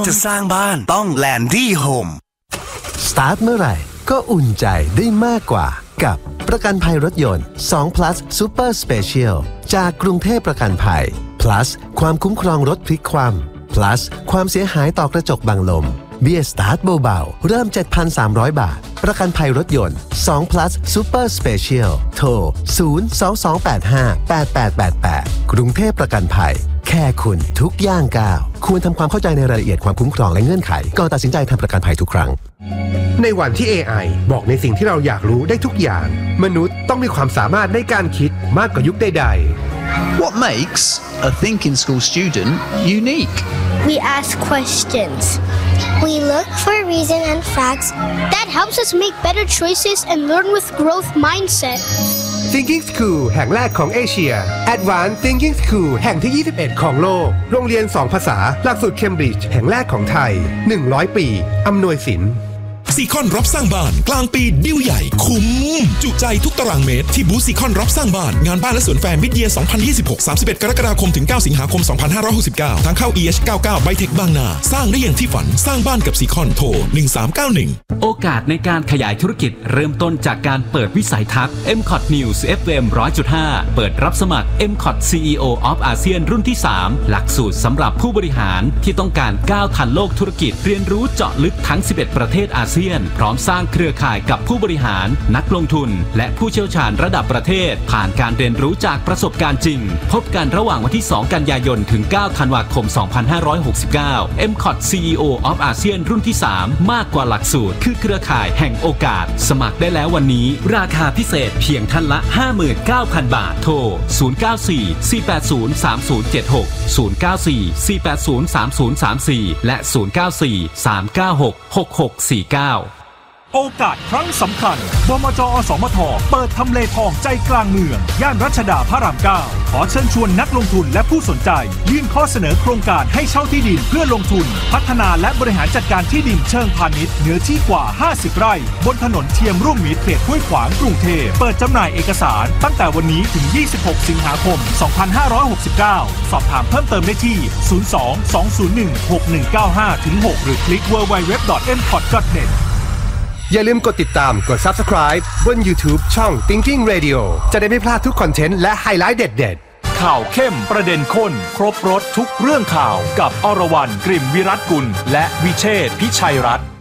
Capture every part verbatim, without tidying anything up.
จะสร้างบ้านต้อง Landy Home สตาร์ทเมื่อไหร่ก็อุ่นใจได้มากกว่ากับประกันภัยรถยนต์สอง plus Super Special จากกรุงเทพประกันภัย plus ความคุ้มครองรถพลิกคว่ำ plus ความเสียหายต่อกระจกบังลมเบี้ยสตาร์ทเบาๆเริ่ม เจ็ดพันสามร้อย บาทประกันภัยรถยนต์สอง plus Super Special โทรศูนย์ สอง สอง แปด ห้า แปด แปด แปด แปดกรุงเทพประกันภัยแค่คุณทุกย่างก้าวควรทำความเข้าใจในรายละเอียดความคุ้มครองและเงื่อนไขก่อนตัดสินใจทำประกันภัยทุกครั้งในวันที่ เอ ไอ บอกในสิ่งที่เราอยากรู้ได้ทุกอย่างมนุษย์ต้องมีความสามารถในการคิดมากกว่ายุคใดๆ What makes a thinking school student unique? We ask questions. We look for reason and facts that helps us make better choices and learn with growth mindset. Thinking School แห่งแรกของเอเชีย Advanced Thinking School แห่งที่ยี่สิบเอ็ดของโลกโรงเรียนสองภาษาหลักสูตรเคมบริดจ์แห่งแรกของไทยหนึ่งร้อยปีอำนวยสินซีคอนรับสร้างบ้านกลางปีดิวใหญ่คุ้มจุใจทุกตารางเมตรที่บูธซีคอนรับสร้างบ้านงานบ้านและสวนแฟร์มิดเยียร์สองพันยี่สิบหก สามสิบเอ็ดกรกฎาคมถึงเก้าสิงหาคมสองพันห้าร้อยหกสิบเก้าทางเข้า อี เอช เก้าสิบเก้า ไบเทคบางนาสร้างได้อย่างที่ฝันสร้างบ้านกับซีคอนโทรหนึ่งสามเก้าหนึ่งโอกาสในการขยายธุรกิจเริ่มต้นจากการเปิดวิสัยทัศน์ เอ็ม คอท News เอฟ เอ็ม หนึ่งร้อยจุดห้า เปิดรับสมัคร เอ็ม คอท ซี อี โอ of อาเซียนรุ่นที่สามหลักสูตรสำหรับผู้บริหารที่ต้องการก้าวทันโลกธุรกิจเรียนรู้เจาะลึกทั้งสิบเอ็ดประเทศอาเซียนพร้อมสร้างเครือข่ายกับผู้บริหารนักลงทุนและผู้เชี่ยวชาญระดับประเทศผ่านการเรียนรู้จากประสบการณ์จริงพบกันระหว่างวันที่สองกันยายนถึงเก้าธันวาคมสองพันห้าร้อยหกสิบเก้า เอ็ม คอท ซี อี โอ of อาเซียนรุ่นที่สามมากกว่าหลักสูตรคือเครือข่ายแห่งโอกาสสมัครได้แล้ววันนี้ราคาพิเศษเพียงท่านละ ห้าหมื่นเก้าพัน บาทโทรศูนย์ เก้า สี่ สี่ แปด ศูนย์ สาม ศูนย์ เจ็ด หก ศูนย์ เก้า สี่ สี่ แปด ศูนย์ สาม ศูนย์ สาม สี่และศูนย์ เก้า สี่ สาม เก้า หก หก หก สี่ เก้าโอกาสครั้งสำคัญบมจ.อสมท.เปิดทำเลทองใจกลางเมืองย่านรัชดาพระรามเก้าขอเชิญชวนนักลงทุนและผู้สนใจยื่นข้อเสนอโครงการให้เช่าที่ดินเพื่อลงทุนพัฒนาและบริหารจัดการที่ดินเชิงพาณิชย์เนื้อที่กว่าห้าสิบไร่บนถนนเทียมร่วมมิตรเขตห้วยขวางกรุงเทพเปิดจำหน่ายเอกสารตั้งแต่วันนี้ถึงยี่สิบหกสิงหาคมสองพันห้าร้อยหกสิบเก้าสอบถามเพิ่มเติมได้ที่ศูนย์ สอง สอง ศูนย์ หนึ่ง หก หนึ่ง เก้า ห้า หก หรือคลิก ดับเบิลยู ดับเบิลยู ดับเบิลยู ดอท เอ็ม คอท ดอท เน็ตอย่าลืมกดติดตามกด Subscribe บน YouTube ช่อง Thinking Radio จะได้ไม่พลาดทุกคอนเทนต์และไฮไลท์เด็ดๆข่าวเข้มประเด็นข้นครบรสทุกเรื่องข่าวกับอรวรรณ กลิ่มวิรัตกุลและวิเชษฐ์พิชัยรัตน์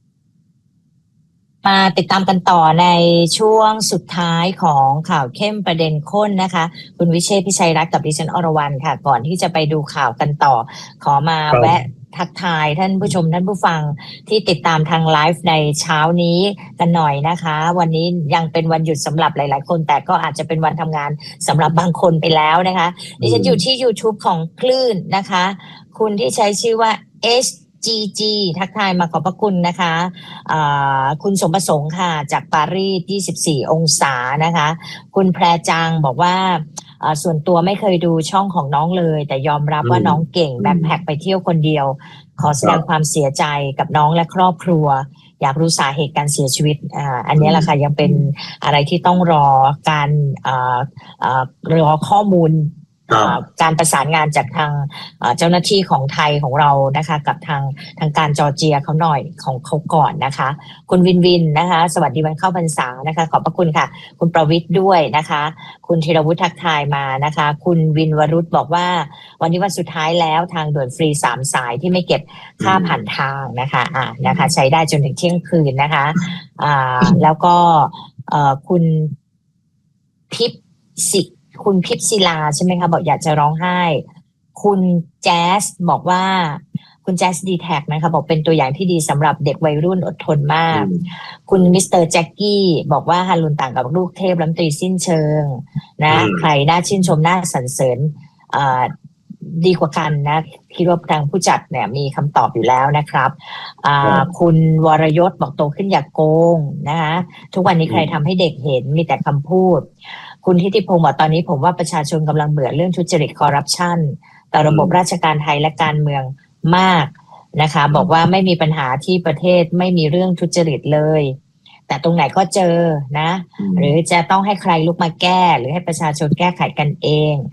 มาติดตามกันต่อในช่วงสุดท้ายของข่าวเข้มประเด็นข้นนะคะคุณวิเชษฐ์พิชัยรัตน์กับดิฉันอรวรรณค่ะก่อนที่จะไปดูข่าวกันต่อขอมาแวะทักทายท่านผู้ชมท่านผู้ฟังที่ติดตามทางไลฟ์ในเช้านี้กันหน่อยนะคะวันนี้ยังเป็นวันหยุดสำหรับหลายๆคนแต่ก็อาจจะเป็นวันทำงานสำหรับบางคนไปแล้วนะคะดิฉันอยู่ที่ YouTube ของคลื่นนะคะคุณที่ใช้ชื่อว่า เอช จี จี ทักทายมาขอบพระคุณนะคะคุณสมประสงค์ค่ะจากปารีสยี่สิบสี่องศานะคะคุณแพรจังบอกว่าส่วนตัวไม่เคยดูช่องของน้องเลยแต่ยอมรับว่าน้องเก่งแบ็คแพ็คไปเที่ยวคนเดียวขอแสดงความเสียใจกับน้องและครอบครัวอยากรู้สาเหตุการเสียชีวิตอ่าอันนี้แหละค่ะยังเป็นอะไรที่ต้องรอการอ่าอ่ารอข้อมูลการประสานงานจากทางเจ้าหน้าที่ของไทยของเรานะคะกับทางทางการจอร์เจียเขาหน่อยของเขาก่อนนะคะคุณวินวินนะคะสวัสดีวันเข้าพรรษานะคะขอบพระคุณค่ะคุณประวิทย์ด้วยนะคะคุณธีรวุฒิทักทายมานะคะคุณวินวรุษบอกว่าวันนี้วันสุดท้ายแล้วทางด่วนฟรีสามสายที่ไม่เก็บค่าผ่านทางนะคะอ่านะคะใช้ได้จนถึงเที่ยงคืนนะคะอ่าแล้วก็เอ่อคุณพิพสิคุณพิพศิลาใช่ไหมคะบอกอยากจะร้องไห้คุณแจ๊สบอกว่าคุณแจ๊สดีแท็กนะคะบอกเป็นตัวอย่างที่ดีสำหรับเด็กวัยรุ่นอดทนมากคุณมิสเตอร์แจ็คกี้บอกว่าฮารุนต่างกับลูกเทพรัฐมนตรีสิ้นเชิงนะใครน่าชื่นชมน่าสรรเสริญดีกว่ากันนะคิดว่าทางผู้จัดเนี่ยมีคำตอบอยู่แล้วนะครับคุณวรยศบอกโตขึ้นอย่าโกงนะคะทุกวันนี้ใครทำให้เด็กเห็นมีแต่คำพูดคุณทิติพงศ์บอกตอนนี้ผมว่าประชาชนกำลังเบื่อเรื่องทุจริตคอร์รัปชันต่อระบบราชการไทยและการเมืองมากนะคะบอกว่าไม่มีปัญหาที่ประเทศไม่มีเรื่องทุจริตเลยแต่ตรงไหนก็เจอนะหรือจะต้องให้ใครลุกมาแก้หรือให้ประชาชนแก้ไขกันเอง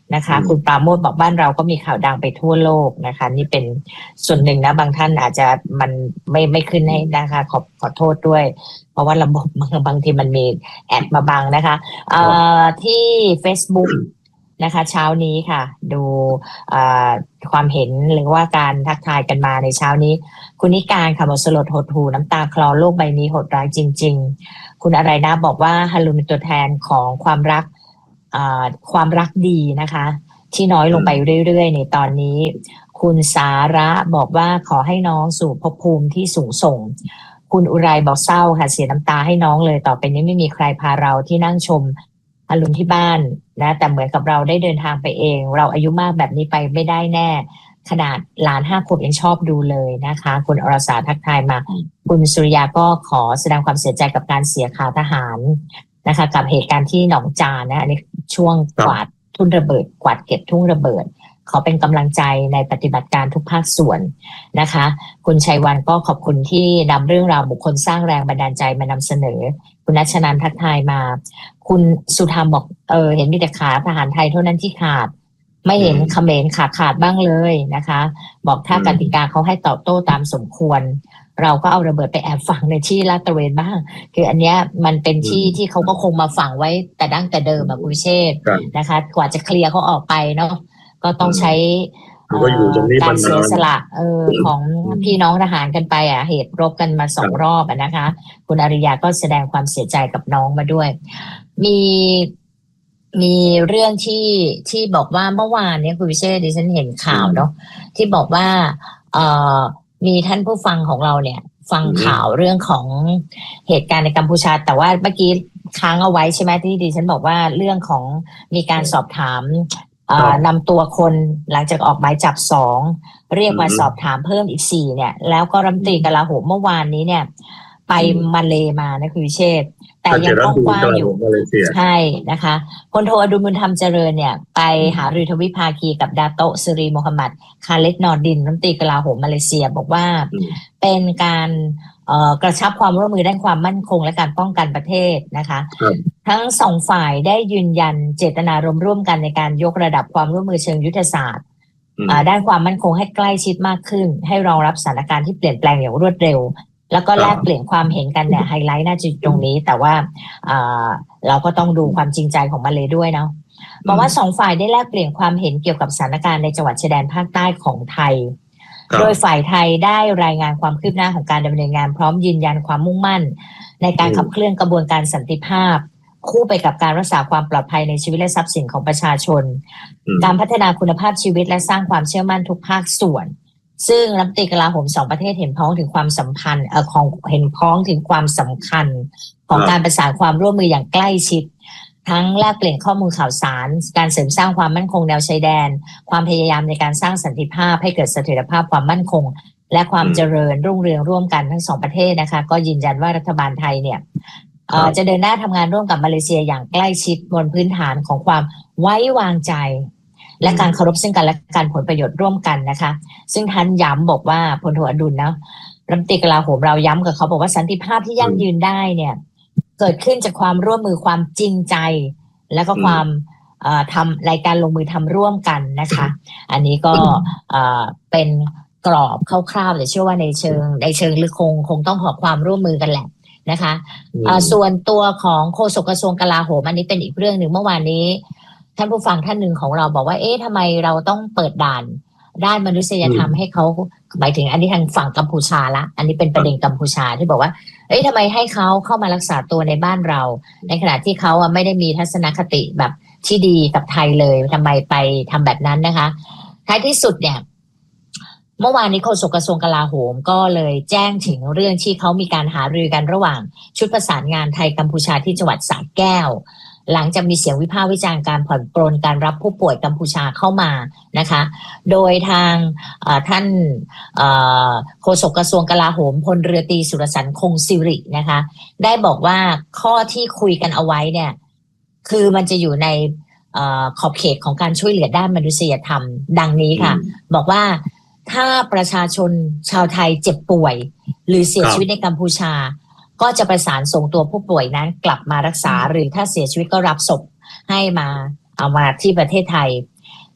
นะคะคุณปราโมทย์บอกบ้านเราก็มีข่าวดังไปทั่วโลกนะคะนี่เป็นส่วนหนึ่งนะบางท่านอาจจะมันไม่ไม่ขึ้นให้นะคะขอขอโทษด้วยเพราะว่าระบบบางบางทีมันมีแอดมาบังนะคะเอ่อที่ Facebook นะคะเช้านี้ค่ะดูความเห็นหรือว่าการทักทายกันมาในเช้านี้คุณนิการค่ะบอกสลดหดหูน้ำตาคลอโลกใบนี้โหดร้ายจริงๆคุณอะไรนะบอกว่าฮารุนเป็นตัวแทนของความรักความรักดีนะคะที่น้อยลงไปเรื่อยๆในตอนนี้คุณสาระบอกว่าขอให้น้องสู่ภพภูมิที่สูงส่งคุณอุไรบอกเศร้าค่ะเสียน้ำตาให้น้องเลยต่อไปนี้ไม่มีใครพาเราที่นั่งชมอรุณที่บ้านนะแต่เหมือนกับเราได้เดินทางไปเองเราอายุมากแบบนี้ไปไม่ได้แน่ขนาดหลานห้าขวบยังชอบดูเลยนะคะคุณอรสาทักทายมาคุณสุริยาก็ขอแสดงความเสียใจกับการเสียขาทหารนะคะกับเหตุการณ์ที่หนองจานนะอันนี้ช่วงกวาดทุ่นระเบิดกวาดเก็บทุ่งระเบิดขอเป็นกำลังใจในปฏิบัติการทุกภาคส่วนนะคะคุณชัยวันก็ขอบคุณที่นำเรื่องราวบุคคลสร้างแรงบันดาลใจมานำเสนอคุณนัชนันท์ทักทายมาคุณสุธรรมบอกเออเห็นมีแต่ขาทหารไทยเท่านั้นที่ขาดไม่เห็นเขมรขาขาดบ้างเลยนะคะบอกถ้ากติกาเขาให้ตอบโต้ตามสมควรเราก็เอาระเบิดไปแอบฝังในที่ลาดตระเวนบ้างคืออันเนี้ยมันเป็นที่ที่เขาก็คงมาฝังไว้แต่ดั้งแต่เดิมอะคุณเชษฐ์นะคะกว่าจะเคลียร์เขาออกไปเนาะก็ต้องใช้การเสียสละเออของพี่น้องทหารกันไปอ่ะเหตุรบกันมาสองรอบอ่ะนะคะคุณอริยาก็แสดงความเสียใจกับน้องมาด้วยมีมีเรื่องที่ที่บอกว่าเมื่อวานเนี้ยคุณวิเชษฐ์ดิฉันเห็นข่าวเนาะที่บอกว่าเอ่อมีท่านผู้ฟังของเราเนี่ยฟังข่าวเรื่องของเหตุการณ์ในกัมพูชาแต่ว่าเมื่อกี้ค้างเอาไว้ใช่ไหมที่ดิฉันบอกว่าเรื่องของมีการสอบถามนำตัวคนหลังจากออกหมายจับสองเรียกมาสอบถามเพิ่มอีกสี่เนี่ยแล้วก็รัฐมนตรีกลาโหมเมื่อวานนี้เนี่ยไปมาเลมานะคุณวิเชษฐ์แต่ยังต้องกว้างอยู่ใช่นะคะพลโทอดุลบุญธรรมเจริญเนี่ยไปหารือทวิภาคีกับดาโตะซิรีโมฮัมหมัดคาเลตนอร์ดินรัฐมนตรีกลาโหมมาเลเซียบอกว่าเป็นการกระชับความร่วมมือด้านความมั่นคงและการป้องกันประเทศนะคะทั้งสองฝ่ายได้ยืนยันเจตนารมณ์ร่วมกันในการยกระดับความร่วมมือเชิงยุทธศาสตร์ด้านความมั่นคงให้ใกล้ชิดมากขึ้นให้รองรับสถานการณ์ที่เปลี่ยนแปลงอย่างรวดเร็วแล้วก็แลกเปลี่ยนความเห็นกันเนี่ยไฮไลท์น่าจะตรงนี้แต่ว่าเราก็ต้องดูความจริงใจของมาเลด้วยเนาะบอกว่าสองฝ่ายได้แลกเปลี่ยนความเห็นเกี่ยวกับสถานการณ์ในจังหวัดชายแดนภาคใต้ของไทยโดยฝ่ายไทยได้รายงานความคืบหน้าของการดำเนินงานพร้อมยืนยันความมุ่งมั่นในการขับเคลื่อนกระบวนการสันติภาพคู่ไปกับการรักษาความปลอดภัยในชีวิตและทรัพย์สินของประชาชนการพัฒนาคุณภาพชีวิตและสร้างความเชื่อมั่นทุกภาคส่วนซึ่งรัฐมนตรีกลาโหมสองประเทศเห็นพ้องถึงความสัมพันธ์เอ่อของเห็นพ้องถึงความสำคัญของการประสานความร่วมมืออย่างใกล้ชิดทั้งแลกเปลี่ยนข้อมูลข่าวสารการเสริมสร้างความมั่นคงแนวชายแดนความพยายามในการสร้างสันติภาพให้เกิดเสถียรภาพความมั่นคงและความเจริญรุ่งเรืองร่วมกันทั้งสองประเทศนะคะก็ยืนยันว่ารัฐบาลไทยเนี่ยจะเดินหน้าทำงานร่วมกับมาเลเซียอย่างใกล้ชิดบนพื้นฐานของความไว้วางใจและการเคารพซึ่งกันและกันผลประโยชน์ร่วมกันนะคะซึ่งท่านย้ำบอกว่าพลโทอดุลนะรัฐมนตรีกลาโหมเราย้ำกับเขาบอกว่าสันติภาพที่ยั่งยืนได้เนี่ยเกิดขึ้นจากความร่วมมือความจริงใจและก็ความทำรายการลงมือทำร่วมกันนะคะอันนี้ก็เป็นกรอบคร่าวๆแต่เชื่อว่าในเชิงในเชิงลึกคงคงต้องขอความร่วมมือกันแหละนะคะส่วนตัวของโฆษกกระทรวงกลาโหมอันนี้เป็นอีกเรื่องหนึ่งเมื่อวานนี้ท่านผู้ฟังท่านหนึ่งของเราบอกว่าเอ๊ะทำไมเราต้องเปิดด่านด้านมนุษยธรรมให้เขาหมายถึงอันนี้ทางฝั่งกัมพูชาละอันนี้เป็นประเด็นกัมพูชาที่บอกว่าเอ๊ะทำไมให้เขาเข้ามารักษาตัวในบ้านเราในขณะที่เขาไม่ได้มีทัศนคติแบบที่ดีกับไทยเลยทำไมไปทำแบบนั้นนะคะท้ายที่สุดเนี่ยเมื่อวานนี้โฆษกกระทรวงกลาโหมก็เลยแจ้งถึงเรื่องที่เขามีการหารือกันระหว่างชุดประสานงานไทยกัมพูชาที่จังหวัดสระแก้วหลังจากมีเสียงวิพากษ์วิจารณ์การผ่อนปรนการรับผู้ป่วยกัมพูชาเข้ามานะคะโดยทางท่านโฆษกกระทรวงกลาโหมพลเรือตรีสุรสันต์คงสิรินะคะได้บอกว่าข้อที่คุยกันเอาไว้เนี่ยคือมันจะอยู่ในขอบเขตของการช่วยเหลือด้านมนุษยธรรมดังนี้ค่ะบอกว่าถ้าประชาชนชาวไทยเจ็บป่วยหรือเสียชีวิตในกัมพูชาก็จะประสานส่งตัวผู้ป่วยนั้นกลับมารักษาหรือถ้าเสียชีวิตก็รับศพให้มาเอามาที่ประเทศไทย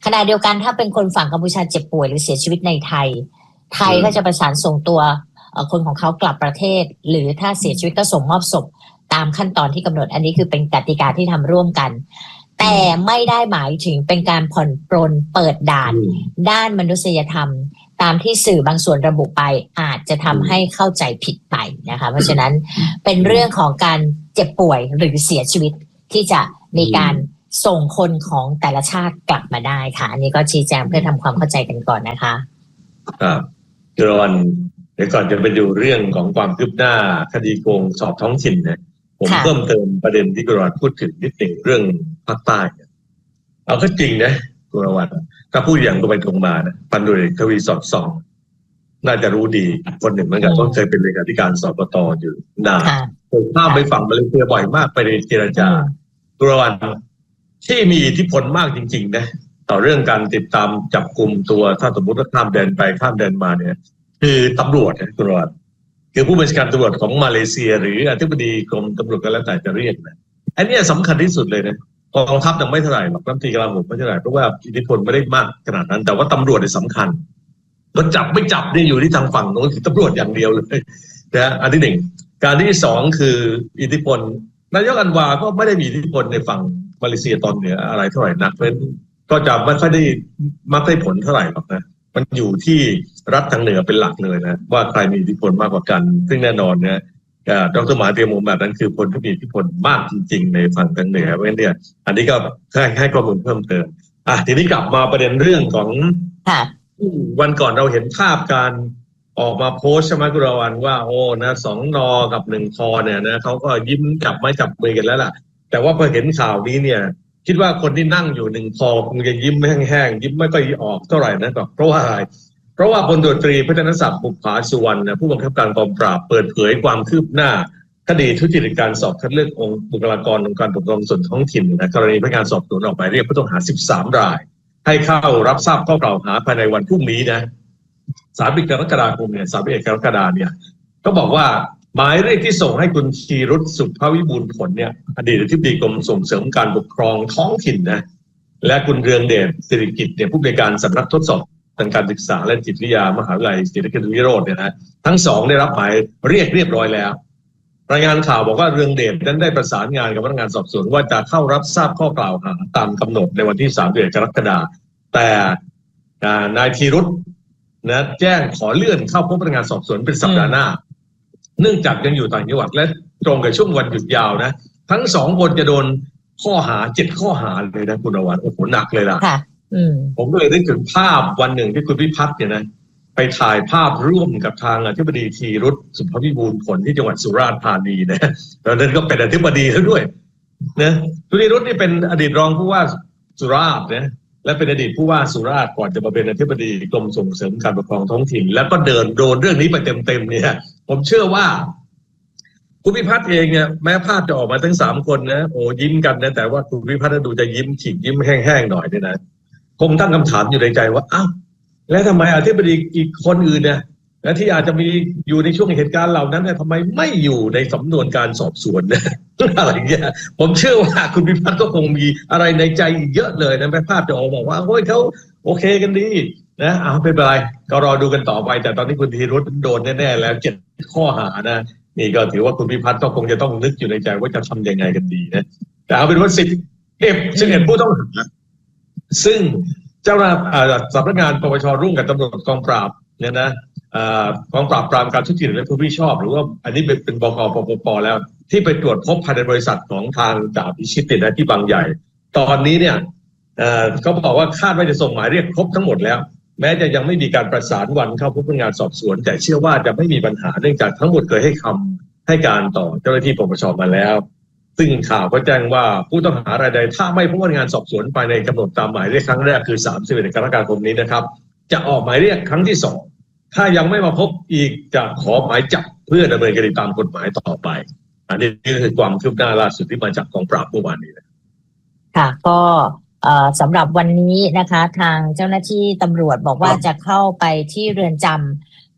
ขณะเดียวกันถ้าเป็นคนฝั่งกัมพูชาเจ็บป่วยหรือเสียชีวิตในไทยไทยก็จะประสานส่งตัวคนของเขากลับประเทศหรือถ้าเสียชีวิตก็ส่งมอบศพตามขั้นตอนที่กำหนดอันนี้คือเป็นกติกาที่ทำร่วมกันแต่ไม่ได้หมายถึงเป็นการผ่อนปรนเปิดด่านด้านมนุษยธรรมตามที่สื่อบางส่วนระบุไปอาจจะทำให้เข้าใจผิดไปนะคะเพราะฉะนั้นเป็นเรื่องของการเจ็บป่วยหรือเสียชีวิตที่จะมีการส่งคนของแต่ละชาติกลับมาได้ค่ะอันนี้ก็ชี้แจงเพื่อทำความเข้าใจกันก่อนนะคะครับจรอนเดี๋ยวก่อนจะไปดูเรื่องของความคืบหน้าคดีโกงสอบท้องถิ่นเนี่ยผมเพิ่มเติมประเด็นที่กรวัตพูดถึงนิดหนึ่งเรื่องภาคใต้เอาก็จริงนะกรวัตถ้าพูดอย่างตรงไปตรงมานะพันตำรวจเอกทวีสอดส่องน่าจะรู้ดีคนหนึ่งเหมือนกันต้องเคยเป็นเลขาธิการสปตอยู่นานผมข้ามไปฝั่งมาเลเซียบ่อยมากไปเจรจากรวัตที่มีอิทธิพลมากจริงๆนะต่อเรื่องการติดตามจับกลุ่มตัวถ้าสมมติว่าข้ามแดนไปข้ามแดนมาเนี่ยคือตำรวจนะกรวัตคือผู้บัญชาการตำรวจของมาเลเซียหรืออธิบดีกรมตำรวจก็แล้วแต่จะเรียกนะอันนี้สำคัญที่สุดเลยนะกองทัพยังไม่เท่าไหร่หรอกรัฐมนตรีกลาโหมไม่เท่าไหร่เพราะว่าอิทธิพลไม่ได้มากขนาดนั้นแต่ว่าตำรวจเนี่ยสำคัญมันจับไม่จับนี่อยู่ที่ทางฝั่งโน้นคือตำรวจอย่างเดียวเลยนะอันที่หนึ่งการที่สองคืออิทธิพลนายกอันวาก็ไม่ได้มีอิทธิพลในฝั่งมาเลเซียตอนเหนืออะไรเท่าไหร่นักเพราะฉะนั้นก็จะไม่ค่อยได้มักได้ผลเท่าไหร่หรอกนะมันอยู่ที่รัฐทางเหนือเป็นหลักเลยนะว่าใครมีอิทธิพลมากกว่ากันซึ่งแน่นอนเนี่ยดร.มหาเตียมแบบนั้นคือคนที่มีอิทธิพลมากจริงๆในฝั่งทางเหนือเพราะฉะนั้นเนี่ยอันนี้ก็ให้ให้ข้อมูลเพิ่มเติมอ่ะทีนี้กลับมาประเด็นเรื่องของวันก่อนเราเห็นภาพการออกมาโพสต์ใช่ไหมคุณราวันว่าโอ้นะสองนอกับหนึ่งคอเนี่ยนะเขาก็ยิ้มจับไม้จับมือกันแล้วล่ะแต่ว่าพอเห็นข่าวนี้เนี่ยคิดว่าคนที่นั่งอยู่หนึ่งคอคงจะยิ้มแห้งๆยิ้มไม่ค่อยออกเท่าไหร่นะเพราะว่าอะไรเพราะว่าพลตำรวจตรีพัฒนศักดิ์บุภาสุวรรณผู้บังคับการกองปราบเปิดเผยความคืบหน้าคดีทุจริตการสอบคัดเลือกองค์บุคลากรองค์การปกครองส่วนท้องถิ่นนะกรณีพนักงานสอบสวนออกหมายเรียกผู้ต้องหาสิบสามรายให้เข้ารับทราบข้อกล่าวหาภายในวันพรุ่งนี้นะสามสิบเอ็ดกรกฎาคมเนี่ยสามสิบเอ็ดกรกฎาคมเนี่ยก็บอกว่าหมายเรียกที่ส่งให้คุณธีรุษสุภวิบูลย์ผลเนี่ยอดีตอธิบดีกรมส่งเสริมการปกครองท้องถิ่นนะและคุณเรืองเดชสิริกิจเนี่ยผู้บริการสำนักทดสอบทางการศึกษาและจิตวิทยามหาวิทยาลัยศรีนครินทรวิโรจน์เนี่ยนะทั้งสองได้รับหมายเรียกเรียบร้อยแล้วรายงานข่าวบอกว่าเรืองเดชนั้นได้ประสานงานกับพนักงานสอบสวนว่าจะเข้ารับทราบข้อกล่าวหาตามกำหนดในวันที่สามสิบเอ็ดกรกฎาคมแต่นายธีรุษนะแจ้งขอเลื่อนเข้าพบพนักงานสอบสวนเป็นสัปดาห์หน้าเนื่องจากยังอยู่ต่างจังหวัดและตรงกับช่วงวันหยุดยาวนะทั้งสองคนจะโดนข้อหาเจ็ดข้อหาเลยนะคุณอวันโอ้โหหนักเลยล่ะผมก็เลยได้ถึงภาพวันหนึ่งที่คุณพิพัฒน์เนี่ยนะไปถ่ายภาพร่วมกับทางอธิบดีธีรุษสุภวิบูลย์ผลที่จังหวัดสุราษฎร์ธานีนะแล้วนั่นก็เป็นอธิบดีแล้วด้วยนะธีรุษนี่เป็นอดีตรองผู้ว่าสุราษฎร์นะและเป็นอดีตผู้ว่าสุราษฎร์ก่อนจะมาเป็นอธิบดีกรมส่งเสริมการปกครองท้องถิ่นแล้วก็เดินโดนเรื่องนี้ไปเต็มๆเนี่ยผมเชื่อว่าคุณพิพัฒน์เองเนี่ยแม้ภาพจะออกมาทั้งสามคนนะโอ้ยิ้มกันนะแต่ว่าคุณพิพัฒน์ดูจะยิ้มฉีกยิ้มแห้งๆหน่อยเนี่ยนะคงตั้งคำถามอยู่ในใจว่าอ้าวแล้วทำไมอธิบดีอีกคนอื่นเนี่ยและที่อาจจะมีอยู่ในช่วงเหตุการณ์เหล่านั้นเนี่ยทำไมไม่อยู่ในสำนวนการสอบสวนเนี่ยอะไรเงี้ยผมเชื่อว่าคุณพิพัฒน์ก็คงมีอะไรในใจเยอะเลยนะแม้ภาพจะออกบอกว่าโอ้ยเขาโอเคกันดีนะเอาไม่เป็นไรก็รอดูกันต่อไปแต่ตอนนี้คุณธีรุษโดนแน่ๆแล้วเจ็ดข้อหานะนี่ก็ถือว่าคุณพิพัฒน์ก็คงจะต้องนึกอยู่ในใจว่าจะทำยังไงกันดีนะแต่เอาเป็นว่าสิบเอ็ดสิบเอ็ดผู้ต้องหาซึ่งเจ้าหน้าที่สำนักงานปปชร่วมกับตำรวจกองปราบเนี่ยนะกองปราบปรามการทุจริตและผู้มิชอบหรือว่าอันนี้เป็นบก.ปปป.แล้วที่ไปตรวจพบภายในบริษัทของทางจ่าพิชิตนะที่บางใหญ่ตอนนี้เนี่ยเขาบอกว่าคาดว่าจะส่งหมายเรียกครบทั้งหมดแล้วแม้จะยังไม่มีการประสานวันเข้าพบพนักงานสอบสวนแต่เชื่อว่าจะไม่มีปัญหาเนื่องจากทั้งหมดเคยให้คำให้การต่อเจ้าหน้าที่ปปชมาแล้วซึ่งข่าวก็แจ้งว่าผู้ต้องหารายใดถ้าไม่พบพนักงานสอบสวนภายในกำหนดตามหมายเรียกครั้งแรกคือสามสิบเอ็ดกรกฎาคมนี้นะครับจะออกหมายเรียกครั้งที่สองถ้ายังไม่มาพบอีกจะขอหมายจับเพื่อดำเนินคดีตามกฎหมายต่อไปอันนี้คือความคืบหน้าล่าสุดที่มาจากกองปราบเมื่อวานนี้ค่ะก็สำหรับวันนี้นะคะทางเจ้าหน้าที่ตำรวจบอกว่าจะเข้าไปที่เรือนจำ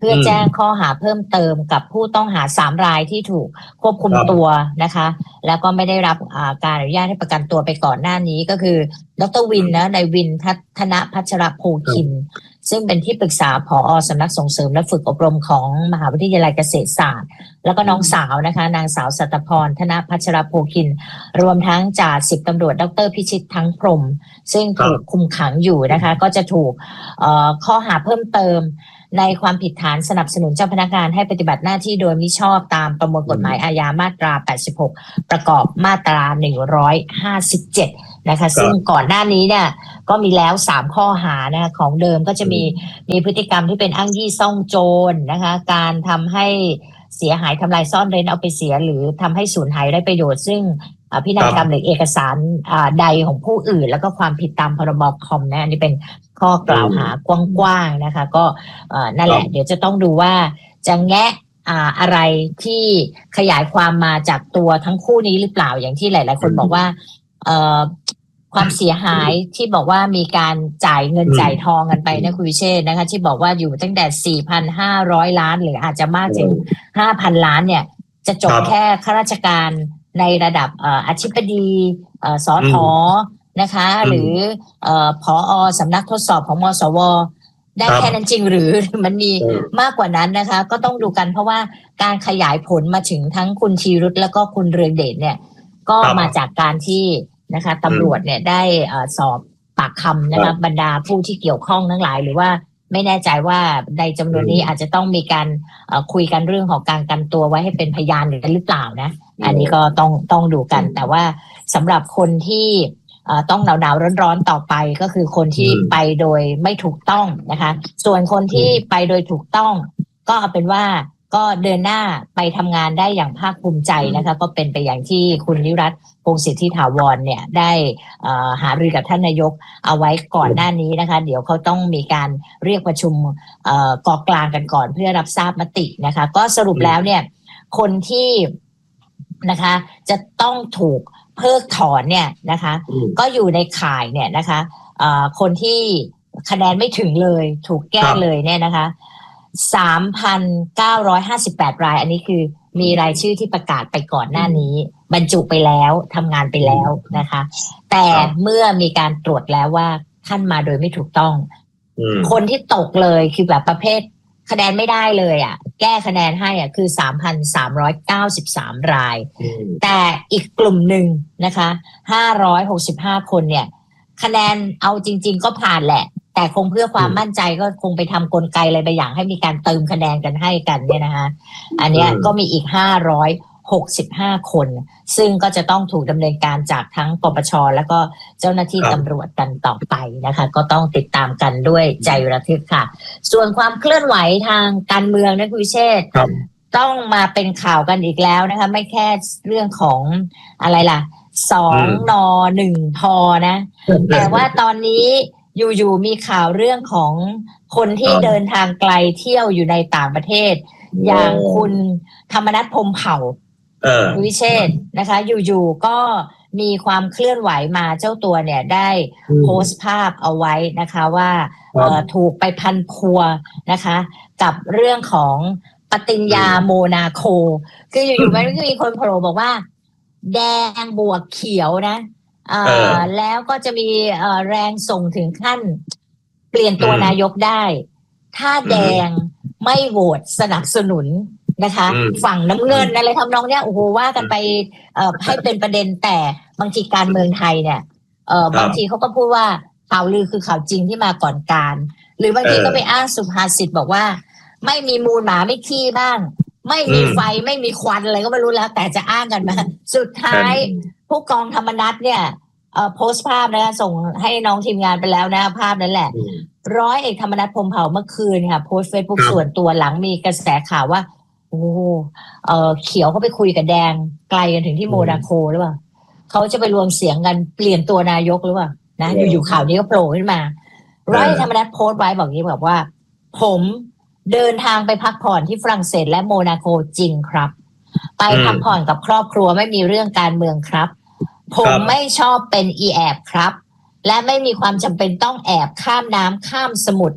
พื่อแจ้งข้อหาเพิ่มเติมกับผู้ต้องหาสามรายที่ถูกควบคุมตัวนะคะแล้วก็ไม่ได้รับการอนุญาตให้ประกันตัวไปก่อนหน้านี้ก็คือดร.วินนะนายวินธนพัชรโพคินซึ่งเป็นที่ปรึกษาผอ.สำนักส่งเสริมและฝึกอบรมของมหาวิทยาลัยเกษตรศาสตร์แล้วก็น้องสาวนะคะนางสาวสัตพรธนพัชรโพคินรวมทั้งจ่าสิบตำรวจดร.พิชิตทั้งพรหมซึ่งถูกคุมขังอยู่นะคะก็จะถูกข้อหาเพิ่มเติมในความผิดฐานสนับสนุนเจ้าพนักงานให้ปฏิบัติหน้าที่โดยมิชอบตามประมวลกฎหมายอาญามาตราแปดสิบหกประกอบมาตราหนึ่งร้อยห้าสิบเจ็ดนะคะซึ่งก่อนหน้านี้เนี่ยก็มีแล้วสามข้อหานะคะของเดิมก็จะมีมีพฤติกรรมที่เป็นอ้างยี่ซ่องโจรนะคะการทำให้เสียหายทำลายซ่อนเร้นเอาไปเสียหรือทำให้สูญหายได้ประโยชน์ซึ่งพินัยกรรมหรือเอกสารใดของผู้อื่นแล้วก็ความผิดตามพรบคอมนะอันนี้เป็นข้อกล่าวหากว้างๆนะคะก็นั่นแหละเดี๋ยวจะต้องดูว่าจะแงะอะไรที่ขยายความมาจากตัวทั้งคู่นี้หรือเปล่าอย่างที่หลายๆคนบอกว่าความเสียหายที่บอกว่ามีการจ่ายเงินจ่ายทองกันไปนะคุณวิเชษฐ์นะคะที่บอกว่าอยู่ตั้งแต่ สี่พันห้าร้อย ล้านหรืออาจจะมากถึง ห้าพัน ล้านเนี่ยจะจบแค่ข้าราชการในระดับอธิบดีสทนะคะหรือผอ.สำนักทดสอบของมสวได้แค่นั้นจริงหรือมันมีมากกว่านั้นนะคะก็ต้องดูกันเพราะว่าการขยายผลมาถึงทั้งคุณธีรุธแล้วก็คุณเรืองเดชเนี่ยก็มาจากการที่นะคะตำรวจเนี่ยได้สอบปากคำนะคะบรรดาผู้ที่เกี่ยวข้องทั้งหลายหรือว่าไม่แน่ใจว่าในจำนวนนี้อาจจะต้องมีการคุยกันเรื่องของการกันตัวไว้ให้เป็นพยานหรือเปล่านะอันนี้ก็ต้องต้องดูกันแต่ว่าสำหรับคนที่ต้องหนาวหนาวร้อนๆต่อไปก็คือคนที่ไปโดยไม่ถูกต้องนะคะส่วนคนที่ไปโดยถูกต้องก็เอาเป็นว่าก็เดินหน้าไปทำงานได้อย่างภาคภูมิใจนะคะก็เป็นไปอย่างที่คุณนิรัตน์พงษ์สิทธิถาวรเนี่ยได้หารือกับท่านนายกเอาไว้ก่อนหน้านี้นะคะเดี๋ยวเขาต้องมีการเรียกประชุมกองกลางกันก่อนเพื่อรับทราบมตินะคะก็สรุปแล้วเนี่ยคนที่นะคะจะต้องถูกเพิกถอนเนี่ยนะคะก็อยู่ในข่ายเนี่ยนะคะคนที่คะแนนไม่ถึงเลยถูกแก้เลยเนี่ยนะคะ สามพันเก้าร้อยห้าสิบแปด รายอันนี้คือมีรายชื่อที่ประกาศไปก่อนหน้านี้บรรจุไปแล้วทำงานไปแล้วนะคะแต่เมื่อมีการตรวจแล้วว่าท่านมาโดยไม่ถูกต้องคนที่ตกเลยคือแบบประเภทคะแนนไม่ได้เลยอ่ะแก้คะแนนให้อ่ะคือ สามพันสามร้อยเก้าสิบสาม รายแต่อีกกลุ่มหนึ่งนะคะห้าร้อยหกสิบห้าคนเนี่ยคะแนนเอาจริงๆก็ผ่านแหละแต่คงเพื่อความมั่นใจก็คงไปทำกลไกอะไรบางอย่างให้มีการเติมคะแนนกันให้กันเนี่ยนะคะอันเนี้ยก็มีอีกห้าร้อยหกสิบห้าคนซึ่งก็จะต้องถูกดำเนินการจากทั้งปปชแล้วก็เจ้าหน้าที่ตำรวจกันต่อไปนะคะก็ต้องติดตามกันด้วยใจระทึกค่ะส่วนความเคลื่อนไหวทางการเมืองนะคุณวิเชษฐ์ต้องมาเป็นข่าวกันอีกแล้วนะคะไม่แค่เรื่องของอะไรล่ะสองนอหนึ่งพอนะแต่ว่าตอนนี้อยู่ๆมีข่าวเรื่องของคนที่เดินทางไกลเที่ยวอยู่ในต่างประเทศอย่างคุณธรรมนัสพรหมเผ่าวิเชษฐ์นะคะอยู่ๆก็มีความเคลื่อนไหวมาเจ้าตัวเนี่ยได้โพสต์ภาพเอาไว้นะคะว่าถูกไปพันพัวนะคะกับเรื่องของปฏิญญาโมนาโคคืออยู่ๆมันก็มีคนโผล่บอกว่าแดงบวกเขียวนะอ่าแล้วก็จะมีแรงส่งถึงขั้นเปลี่ยนตัวนายกได้ถ้าแดงไม่โหวตสนับสนุนนะคะฝั่งน้ำเงินอะไรทำนองเนี้ยโอ้โหว่ากันไปเอ่อให้เป็นประเด็นแต่บางทีการเมืองไทยเนี่ยเอ่อบางทีเขาก็พูดว่าข่าวลือคือข่าวจริงที่มาก่อนการหรือบางทีก็ไปอ้างสุภาษิตบอกว่าไม่มีมูลหมาไม่ขี้บ้างไม่มีไฟไม่มีควันอะไรก็ไม่รู้แล้วแต่จะอ้างกันมาสุดท้ายผู้กองธรรมนัสเนี่ยเอ่อโพสต์ภาพนะคะส่งให้น้องทีมงานไปแล้วนะภาพนั้นแหละร้อยเอกธรรมนัสพรหมเผ่าเมื่อคืนค่ะโพสต์ Facebook ส่วนตัวหลังมีกระแสข่าวว่าโอ้เอ่อเขียวเขาไปคุยกับแดงไกลกันถึงที่โมนาโคหรือเปล่าเขาจะไปรวมเสียงกันเปลี่ยนตัวนายกหรือเปล่านะอยู่ๆข่าวนี้ก็โผล่ขึ้นมาร้อยเอกธรรมนัสโพสต์ไว้บอกนี้บอกว่าผมเดินทางไปพักผ่อนที่ฝรั่งเศสและโมนาโคจริงครับไปพักผ่อนกับครอบครัวไม่มีเรื่องการเมืองครับผมไม่ชอบเป็นอีแอบครับและไม่มีความจำเป็นต้องแอบข้ามน้ำข้ามสมุทร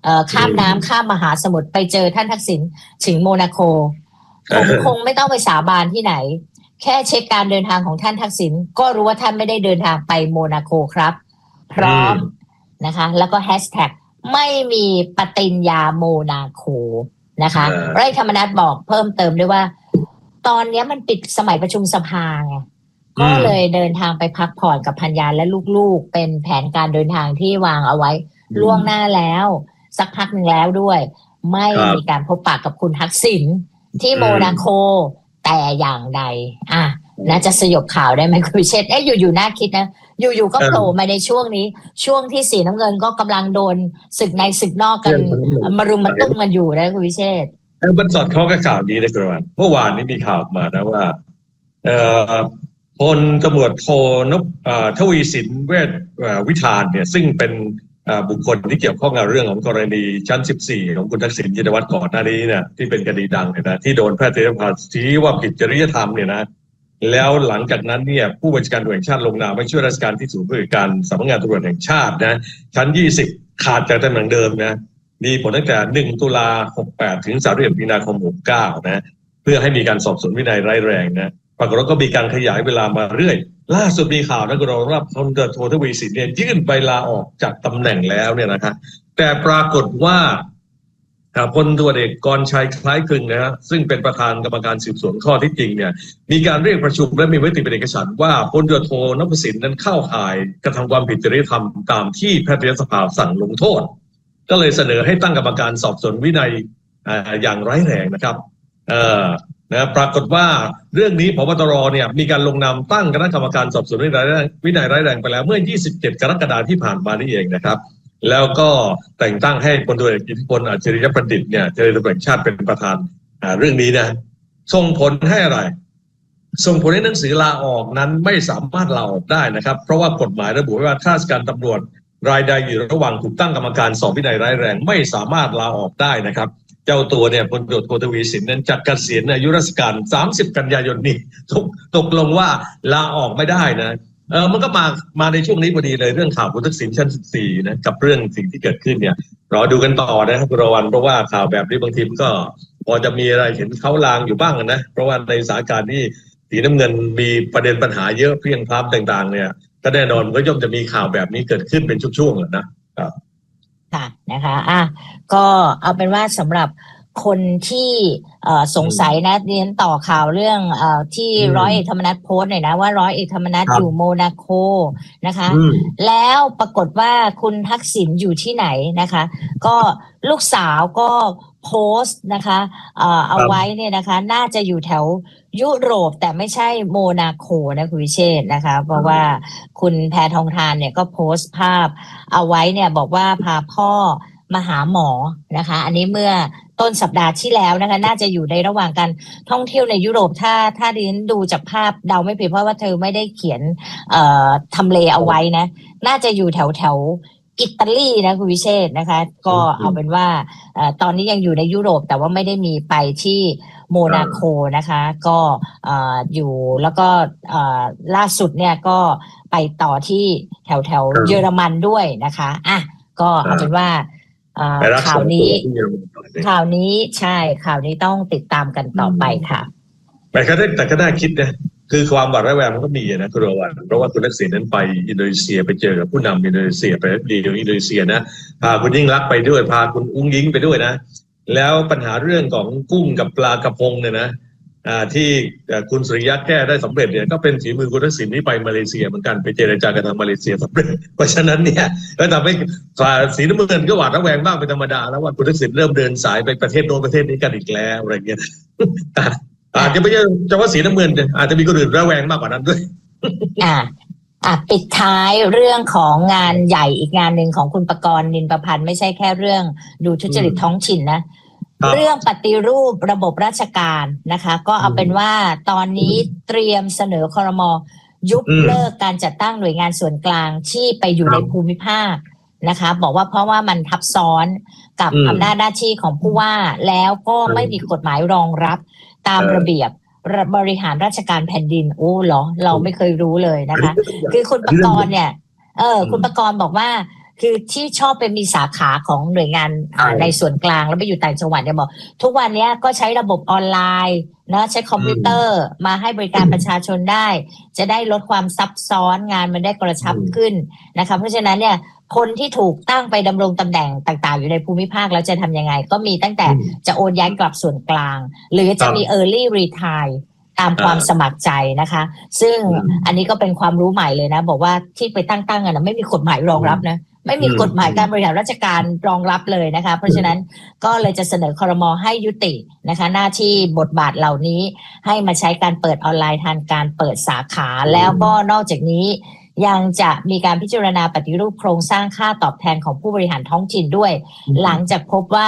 เอ่อข้ามน้ำข้ามมหาสมุทรไปเจอท่านทักษิณถึงโมนาโกผมคงไม่ต้องไปสาบานที่ไหนแค่เช็คการเดินทางของท่านทักษิณก็รู้ว่าท่านไม่ได้เดินทางไปโมนาโกครับพร้อมนะคะแล้วก็แฮชแท็กไม่มีปฏิญญาโมนาโกนะคะไร่ธรรมนัสบอกเพิ่มเติมด้วยว่าตอนนี้มันปิดสมัยประชุมสภาไงก็เลยเดินทางไปพักผ่อนกับภรรยาและลูกๆเป็นแผนการเดินทางที่วางเอาไว้ล่วงหน้าแล้วสักพักหนึ่งแล้วด้วยไม่มีการพบปะกับคุณทักษิณที่โมนาโกแต่อย่างใดอ่ะน่าจะสยบข่าวได้ไหมคุณวิเชษฐ์เอ๊ะอยู่ๆน่าคิดนะอยู่ๆก็โผล่มาในช่วงนี้ช่วงที่สีน้ำเงินก็กำลังโดนศึกในศึกนอกกันมารุมมาตุ้มกันอยู่นะคุณวิเชษฐ์มันสอดคล้องกับข่าวนี้นะครับว่าเมื่อวานนี้มีข่าวมานะว่าเอ่อพลตำรวจโทนพทวีสินเวชวิธานเนี่ยซึ่งเป็นบุคคลที่เกี่ยวข้องกับเรื่องของกรณีชั้นสิบสี่ของคุณทักษิณชินวัตรก่อนหน้านี้เนี่ยที่เป็นคดีดังเนี่ยนะที่โดนแพทยสภาชี้ว่าผิดจริยธรรมเนี่ยนะแล้วหลังจากนั้นเนี่ยผู้บัญชาการตำรวจแห่งชาติลงนามให้ช่วยราชการที่ศูนย์บริการสำนักงานตำรวจแห่งชาตินะชั้นยี่สิบขาดจากตำแหน่งเดิมนะมีผลตั้งแต่หนึ่งตุลาหกแปดถึงสามสิบเอ็ดมีนาคมหกเก้านะเพื่อให้มีการสอบสวนวินัยร้ายแรงนะปรากฏว่าก็มีการขยายเวลามาเรื่อยล่าสุดมีข่าวนะกรณีว่าพลตำรวจโททวีสินเนี่ยยื่นใบลาออกจากตำแหน่งแล้วเนี่ยนะครับแต่ปรากฏว่าพลตำรวจเอกกรชัยคล้ายคลึงนะฮะซึ่งเป็นประธานกรรมการสืบสวนข้อเท็จจริงเนี่ยมีการเรียกประชุมและมีมติเป็นเอกฉันท์ว่าพลตำรวจโทนพสินนั้นเข้าข่ายกระทำความผิดจริยธรรมตามที่แพทยสภาสั่งลงโทษก็เลยเสนอให้ตั้งกรรมการสอบสวนวินัยอย่างร้ายแรงนะครับเอ่อนะปรากฏว่าเรื่องนี้ผบตรเนี่ยมีการลงนามตั้งคณะกรรมการสอบสวนวินัยวินัยร้ายแรงไปแล้วเมื่อยี่สิบเจ็ดกรกฎาคมที่ผ่านมานี่เองนะครับแล้วก็แต่งตั้งให้พลตำรวจเอกอิทธิพลอัจฉริยประดิษฐ์เนี่ยเจริญตำรวจแห่งชาติเป็นประธานเรื่องนี้นะส่งผลให้อะไรส่งผลให้หนังสือลาออกนั้นไม่สามารถลาออกได้นะครับเพราะว่ากฎหมายระบุไว้ว่าข้าราชการตำรวจรายใดอยู่ระหว่างถูกตั้งกรรมการสอบวินัยร้ายแรงไม่สามารถลาออกได้นะครับเจ้าตัวเนี่ยพลตำรวจโททวีสินนั้นจะเกษียณอายุราชการสามสิบกันยายนนี้ตกตกลงว่าลาออกไม่ได้นะเออมันก็มามาในช่วงนี้พอดีเลยเรื่องข่าวคุณทักษิณชั้นสิบสี่นะกับเรื่องสิ่งที่เกิดขึ้นเนี่ยรอดูกันต่อนะครับคุณรวันเพราะว่าข่าวแบบนี้บางทีก็พอจะมีอะไรเห็นเขาลางอยู่บ้างนะเพราะว่าในสถานการณ์ที่สีน้ำเงินมีประเด็นปัญหาเยอะเพียงพร้ำต่างๆเนี่ยก็แน่นอนก็ย่อมจะมีข่าวแบบนี้เกิดขึ้นเป็นช่วงๆนะครับค่ะนะคะอ่ะก็เอาเป็นว่าสำหรับคนที่สงสัยนะเรียนต่อข่าวเรื่องอที่ร้อยเอกธรรมนัสโพสต์หน่อยนะว่าร้อยเอกธรรมนัสอยู่โมนาโกนะคะแล้วปรากฏว่าคุณทักษิณอยู่ที่ไหนนะคะก็ลูกสาวก็โพสต์นะคะเอาไว้เนี่ยนะคะน่าจะอยู่แถวยุโรปแต่ไม่ใช่โมนาโกนะคุณวิเชษฐ์นะคะเพราะว่าคุณแพทองธารเนี่ยก็โพสต์ภาพเอาไว้เนี่ยบอกว่าพาพ่อมาหาหมอนะคะอันนี้เมื่อต้นสัปดาห์ที่แล้วนะคะน่าจะอยู่ในระหว่างการท่องเที่ยวในยุโรปถ้าถ้าดิฉันดูจากภาพเดาไม่ผิดเพราะว่าเธอไม่ได้เขียนเอ่อทำเลเอาไว้นะน่าจะอยู่แถวแถวอิตาลีนะคุณวิเชษฐ์นะคะก็เอาเป็นว่าเอ่อตอนนี้ยังอยู่ในยุโรปแต่ว่าไม่ได้มีไปที่โมนาโกนะคะก็เอ่ออยู่แล้วก็เอ่อล่าสุดเนี่ยก็ไปต่อที่แถวแถวเยอรมันด้วยนะคะอ่ะก็เอาเป็นว่าข่าวนี้ข่าวนี้ใช่ข่าวนี้ต้องติดตามกันต่อไปค่ะแต่ก็ได้แต่ก็ได้คิดนะคือความหวาดระแวงมันก็มีนะคุณระวันเพราะว่าคุณทักษิณนั้นไปอินโดนีเซียไปเจอกับผู้นำอินโดนีเซียไปดีของอินโดนีเซียนะพาคุณยิ่งลักษณ์ไปด้วยพาคุณอุ้งอิงไปด้วยนะแล้วปัญหาเรื่องของกุ้งกับปลากระพงเนี่ยนะอ่าที่คุณสุริยะแก้ได้สำเร็จเนี่ยก็เป็นฝีมือคุณทักษิณที่ไปมาเลเซียเหมือนกันไปเจรจากันทางมาเลเซียสำเร็จเพราะฉะนั้นเนี่ยก็ทำให้สีน้ำเงินก็หวาดระแวงบ้างเป็นธรรมดาแล้วว่าคุณทักษิณเริ่มเดินสายไปประเทศโน้นประเทศนี้กันอีกแล้วอะไรเงี้ยอาจจะไม่ใช่เฉพาะสีน้ำเงินอาจจะมีคนอื่นระแวงมากกว่านั้นด้วยอ่าอ่ะปิดท้ายเรื่องของงานใหญ่อีกงานหนึ่งของคุณประกรณ์นินประพันธ์ไม่ใช่แค่เรื่องดูทุจริตท้องถิ่นนะเรื่องปฏิรูประบบราชการนะคะก็เอาเป็นว่าตอนนี้เตรียมเสนอครม.ยุบเลิกการจัดตั้งหน่วยงานส่วนกลางที่ไปอยู่ในภูมิภาคนะคะบอกว่าเพราะว่ามันทับซ้อนกับอำนาจหน้าที่ของผู้ว่าแล้วก็ไม่มีกฎหมายรองรับตามระเบียบบริหารราชการแผ่นดินโอ้เหรอเราไม่เคยรู้เลยนะคะคือคุณประกรณ์เนี่ยเออคุณประกรณ์บอกว่าคือที่ชอบเป็นมีสาขาของหน่วยงานในส่วนกลางแล้วไปอยู่ต่างจังหวัดเนี่ยบอกทุกวันนี้ก็ใช้ระบบออนไลน์นะใช้คอมพิวเตอร์มาให้บริการประชาชนได้จะได้ลดความซับซ้อนงานมันได้กระชับขึ้นนะคะเพราะฉะนั้นเนี่ยคนที่ถูกตั้งไปดำรงตำแหน่งต่างๆอยู่ในภูมิภาคแล้วจะทำยังไงก็มีตั้งแต่จะโอนย้ายกลับส่วนกลางหรือจะมี early retire ตามความสมัครใจนะคะซึ่งอันนี้ก็เป็นความรู้ใหม่เลยนะบอกว่าที่ไปตั้งๆกันนะไม่มีกฎหมายรองรับนะไม่มีกฎหมายการบริหารราชการรองรับเลยนะคะเพราะฉะนั้นก็เลยจะเสนอครม.ให้ยุตินะคะหน้าที่บทบาทเหล่านี้ให้มาใช้การเปิดออนไลน์แทนการเปิดสาขาแล้วก็นอกจากนี้ยังจะมีการพิจารณาปฏิรูปโครงสร้างค่าตอบแทนของผู้บริหารท้องถิ่นด้วยหลังจากพบว่า